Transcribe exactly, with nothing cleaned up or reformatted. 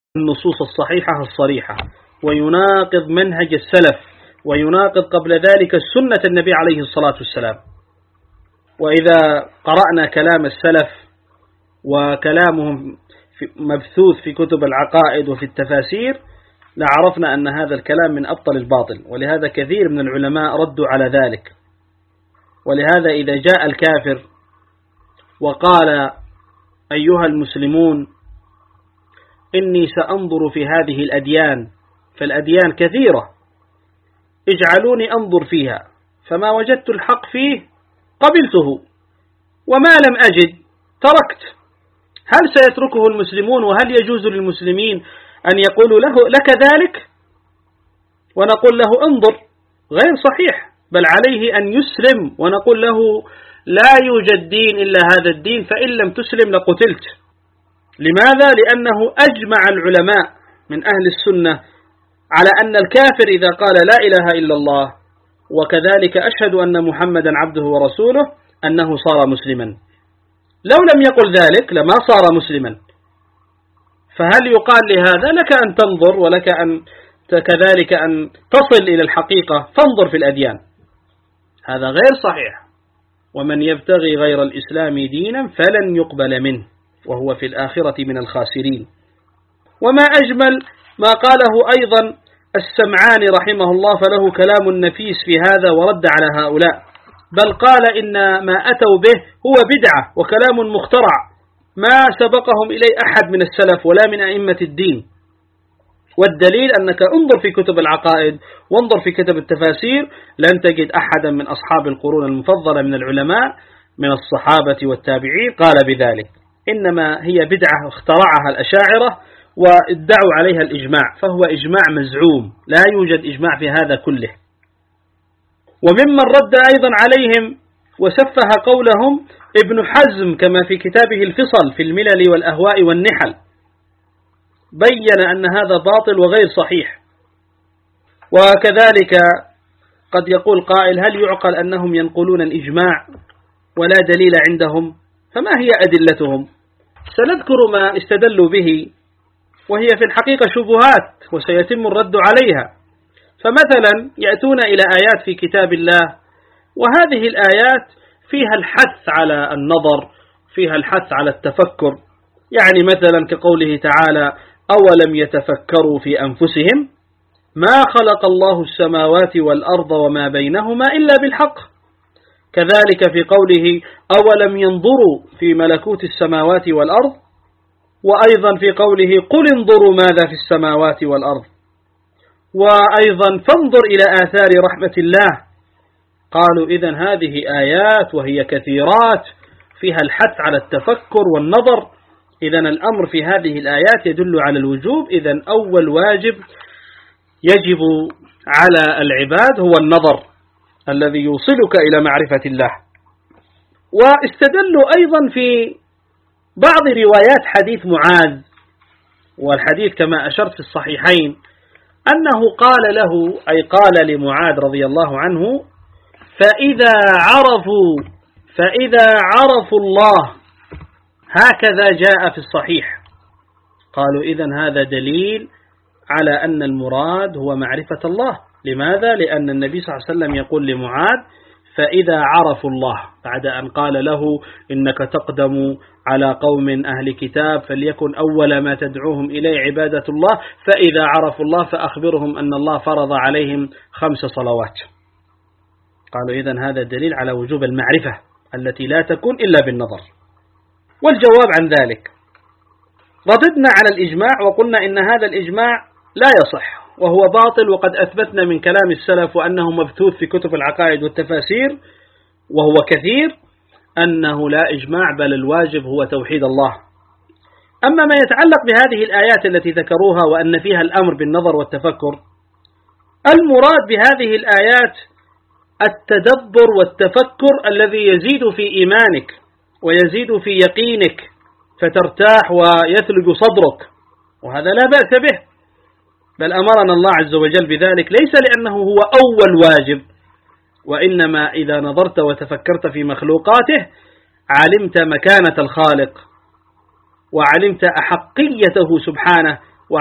النصوص الصحيحة الصريحة، ويناقض منهج السلف، ويناقض قبل ذلك سنة النبي عليه الصلاة والسلام. وإذا قرأنا كلام السلف وكلامهم مبثوث في كتب العقائد وفي التفاسير لعرفنا أن هذا الكلام من أبطل الباطل، ولهذا كثير من العلماء ردوا على ذلك. ولهذا إذا جاء الكافر وقال أيها المسلمون إني سأنظر في هذه الأديان، فالأديان كثيرة، اجعلوني أنظر فيها، فما وجدت الحق فيه قبلته، وما لم أجد تركت. هل سيتركه المسلمون؟ وهل يجوز للمسلمين أن يقولوا له لك ذلك ونقول له انظر؟ غير صحيح، بل عليه أن يسلم ونقول له لا يوجد دين إلا هذا الدين، فإن لم تسلم لقتلت. لماذا؟ لأنه أجمع العلماء من أهل السنة على أن الكافر إذا قال لا إله إلا الله وكذلك أشهد أن محمدا عبده ورسوله أنه صار مسلما. لو لم يقل ذلك لما صار مسلما. فهل يقال لهذا لك أن تنظر ولك أن كذلك أن تصل إلى الحقيقة فانظر في الأديان؟ هذا غير صحيح. ومن يبتغي غير الإسلام دينا فلن يقبل منه وهو في الآخرة من الخاسرين. وما أجمل ما قاله أيضا السمعاني رحمه الله، فله كلام نفيس في هذا ورد على هؤلاء، بل قال إن ما أتوا به هو بدعة وكلام مخترع ما سبقهم إليه أحد من السلف ولا من أئمة الدين. والدليل أنك انظر في كتب العقائد وانظر في كتب التفاسير لن تجد أحدا من أصحاب القرون المفضلة من العلماء من الصحابة والتابعين قال بذلك، إنما هي بدعة اخترعها الأشاعرة وادعوا عليها الإجماع، فهو إجماع مزعوم، لا يوجد إجماع في هذا كله. وممن رد أيضا عليهم وسفه قولهم ابن حزم كما في كتابه الفصل في الملل والأهواء والنحل، بين أن هذا باطل وغير صحيح. وكذلك قد يقول قائل هل يعقل أنهم ينقلون الإجماع ولا دليل عندهم؟ فما هي أدلتهم؟ سنذكر ما استدلوا به وهي في الحقيقة شبهات وسيتم الرد عليها. فمثلا يأتون إلى آيات في كتاب الله وهذه الآيات فيها الحث على النظر، فيها الحث على التفكر، يعني مثلا كقوله تعالى أولم يتفكروا في أنفسهم ما خلق الله السماوات والأرض وما بينهما إلا بالحق. كذلك في قوله أولم ينظروا في ملكوت السماوات والأرض، وأيضا في قوله قل انظروا ماذا في السماوات والأرض، وأيضا فانظر إلى آثار رحمة الله. قالوا إذن هذه آيات وهي كثيرات فيها الحث على التفكر والنظر، إذن الأمر في هذه الآيات يدل على الوجوب. إذن أول واجب يجب على العباد هو النظر الذي يوصلك إلى معرفة الله. واستدلوا أيضا في بعض روايات حديث معاذ، والحديث كما أشرت في الصحيحين أنه قال له أي قال لمعاذ رضي الله عنه فإذا عرفوا فإذا عرفوا الله، هكذا جاء في الصحيح. قالوا إذن هذا دليل على أن المراد هو معرفة الله. لماذا؟ لأن النبي صلى الله عليه وسلم يقول لمعاذ فإذا عرفوا الله، بعد أن قال له إنك تقدم على قوم أهل كتاب فليكن أول ما تدعوهم إليه عبادة الله، فإذا عرفوا الله فأخبرهم أن الله فرض عليهم خمس صلوات. قالوا إذن هذا دليل على وجوب المعرفة التي لا تكون إلا بالنظر. والجواب عن ذلك رددنا على الإجماع وقلنا إن هذا الإجماع لا يصح وهو باطل، وقد أثبتنا من كلام السلف وأنه مبثوث في كتب العقائد والتفاسير وهو كثير أنه لا إجماع، بل الواجب هو توحيد الله. أما ما يتعلق بهذه الآيات التي ذكروها وأن فيها الأمر بالنظر والتفكر، المراد بهذه الآيات التدبر والتفكر الذي يزيد في إيمانك ويزيد في يقينك فترتاح ويثلج صدرك، وهذا لا بأس به، بل أمرنا الله عز وجل بذلك ليس لأنه هو أول واجب، وإنما إذا نظرت وتفكرت في مخلوقاته علمت مكانة الخالق وعلمت أحقيته سبحانه